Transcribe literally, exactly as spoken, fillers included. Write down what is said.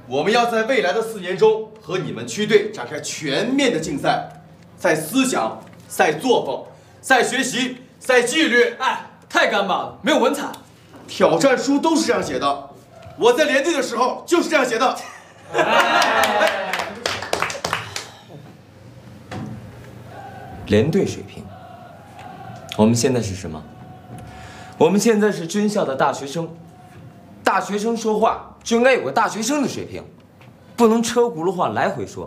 我们要在未来的四年中和你们区队展开全面的竞赛，在思想、在作风、在学习、在纪律。 哎，太干巴了，没有文采。 挑战书都是这样写的，我在连队的时候就是这样写的。哎、 连队水平，我们现在是什么？我们现在是军校的大学生，大学生说话就应该有个大学生的水平，不能车轱辘话来回说。